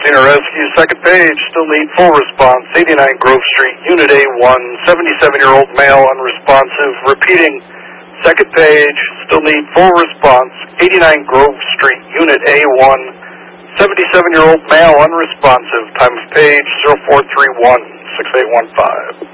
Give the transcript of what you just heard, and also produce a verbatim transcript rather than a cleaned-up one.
Cena Rescue, second page, still need full response, eighty-nine Grove Street, Unit A one, seventy-seven-year-old male, unresponsive. Repeating, second page, still need full response, eighty-nine Grove Street, Unit A one, seventy-seven-year-old male, unresponsive. Time of page zero four three one, six eight one five.